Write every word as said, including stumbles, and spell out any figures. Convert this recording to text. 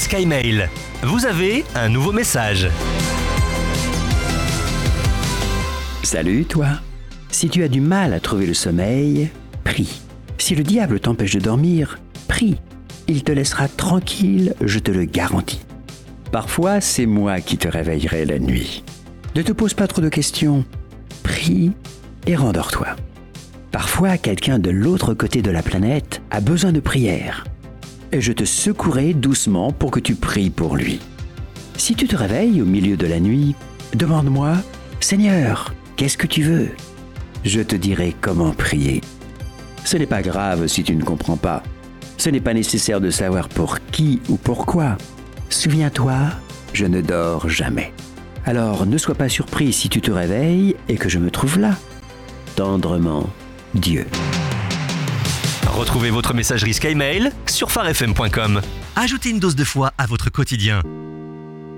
SkyMail. Vous avez un nouveau message. Salut toi. Si tu as du mal à trouver le sommeil, prie. Si le diable t'empêche de dormir, prie. Il te laissera tranquille, je te le garantis. Parfois, c'est moi qui te réveillerai la nuit. Ne te pose pas trop de questions. Prie et rendors-toi. Parfois, quelqu'un de l'autre côté de la planète a besoin de prière. Et je te secouerai doucement pour que tu pries pour lui. Si tu te réveilles au milieu de la nuit, demande-moi « Seigneur, qu'est-ce que tu veux ?» Je te dirai comment prier. Ce n'est pas grave si tu ne comprends pas. Ce n'est pas nécessaire de savoir pour qui ou pourquoi. Souviens-toi, je ne dors jamais. Alors ne sois pas surpris si tu te réveilles et que je me trouve là. Tendrement, Dieu. Retrouvez votre messagerie SkyMail sur phare f m point com. Ajoutez une dose de foi à votre quotidien.